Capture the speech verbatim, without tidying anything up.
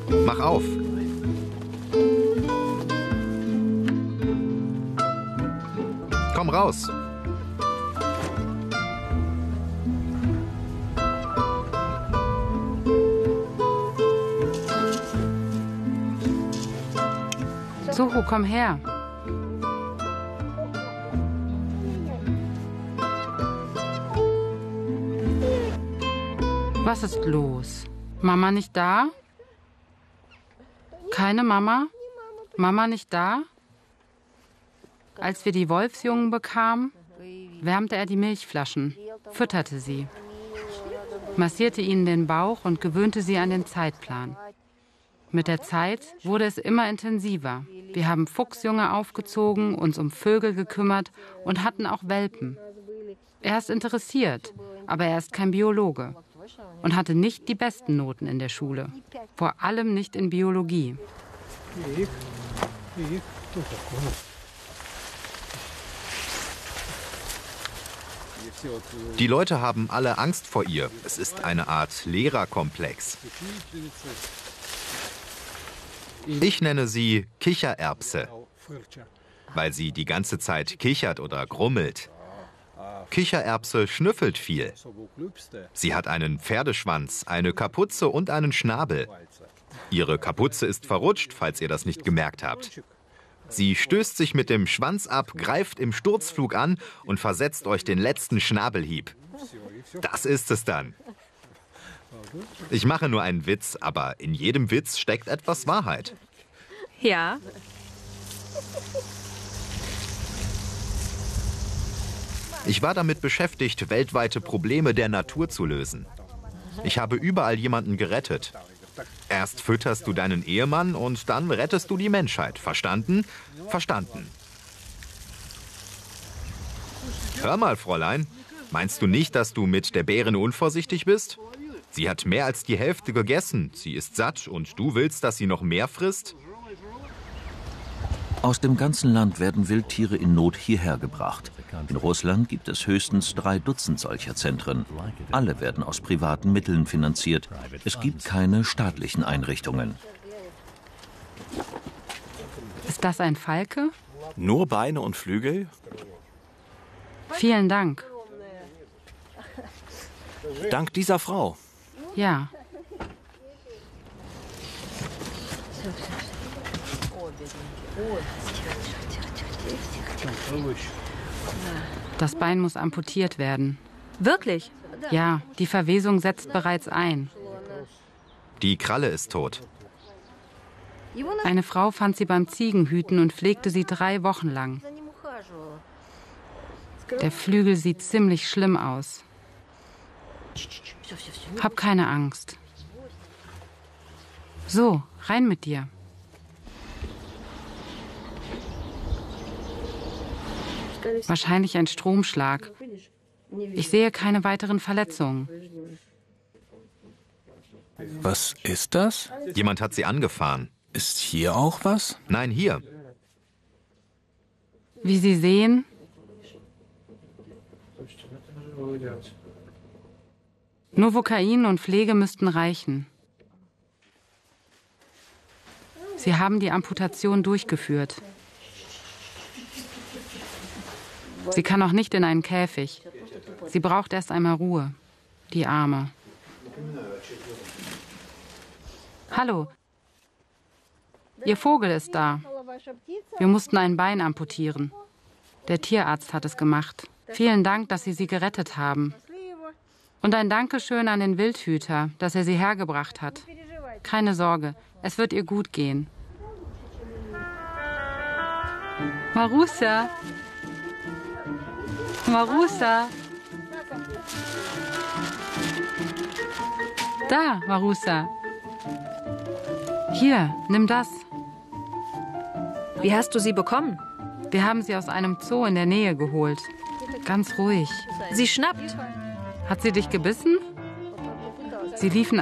Mach auf. Komm raus. Sucho, komm her. Was ist los? Mama nicht da? Keine Mama? Mama nicht da? Als wir die Wolfsjungen bekamen, wärmte er die Milchflaschen, fütterte sie, massierte ihnen den Bauch und gewöhnte sie an den Zeitplan. Mit der Zeit wurde es immer intensiver. Wir haben Fuchsjunge aufgezogen, uns um Vögel gekümmert und hatten auch Welpen. Er ist interessiert, aber er ist kein Biologe und hatte nicht die besten Noten in der Schule, vor allem nicht in Biologie. Die Leute haben alle Angst vor ihr. Es ist eine Art Lehrerkomplex. Ich nenne sie Kichererbse, weil sie die ganze Zeit kichert oder grummelt. Kichererbse schnüffelt viel. Sie hat einen Pferdeschwanz, eine Kapuze und einen Schnabel. Ihre Kapuze ist verrutscht, falls ihr das nicht gemerkt habt. Sie stößt sich mit dem Schwanz ab, greift im Sturzflug an und versetzt euch den letzten Schnabelhieb. Das ist es dann. Ich mache nur einen Witz, aber in jedem Witz steckt etwas Wahrheit. Ja. Ich war damit beschäftigt, weltweite Probleme der Natur zu lösen. Ich habe überall jemanden gerettet. Erst fütterst du deinen Ehemann und dann rettest du die Menschheit. Verstanden? Verstanden. Hör mal, Fräulein. Meinst du nicht, dass du mit der Bärin unvorsichtig bist? Sie hat mehr als die Hälfte gegessen. Sie ist satt und du willst, dass sie noch mehr frisst? Aus dem ganzen Land werden Wildtiere in Not hierher gebracht. In Russland gibt es höchstens drei Dutzend solcher Zentren. Alle werden aus privaten Mitteln finanziert. Es gibt keine staatlichen Einrichtungen. Ist das ein Falke? Nur Beine und Flügel? Vielen Dank. Dank dieser Frau. Ja. Das Bein muss amputiert werden. Wirklich? Ja, die Verwesung setzt bereits ein. Die Kralle ist tot. Eine Frau fand sie beim Ziegenhüten und pflegte sie drei Wochen lang. Der Flügel sieht ziemlich schlimm aus. Hab keine Angst. So, rein mit dir. Wahrscheinlich ein Stromschlag. Ich sehe keine weiteren Verletzungen. Was ist das? Jemand hat sie angefahren. Ist hier auch was? Nein, hier. Wie Sie sehen, Novocain und Pflege müssten reichen. Sie haben die Amputation durchgeführt. Sie kann noch nicht in einen Käfig. Sie braucht erst einmal Ruhe. Die Arme. Hallo. Ihr Vogel ist da. Wir mussten ein Bein amputieren. Der Tierarzt hat es gemacht. Vielen Dank, dass Sie sie gerettet haben. Und ein Dankeschön an den Wildhüter, dass er sie hergebracht hat. Keine Sorge, es wird ihr gut gehen. Marusa. Marusa. Da, Marusa. Hier, nimm das. Wie hast du sie bekommen? Wir haben sie aus einem Zoo in der Nähe geholt. Ganz ruhig. Sie schnappt. Hat sie dich gebissen? Sie liefen